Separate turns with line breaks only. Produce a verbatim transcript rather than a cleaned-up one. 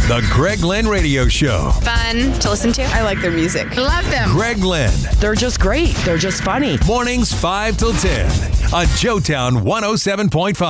The Greg Lynn Radio Show.
Fun to listen to.
I like their music.
Love them.
Greg Lynn.
They're just great. They're just funny.
Mornings five till ten on Joetown one oh seven point five.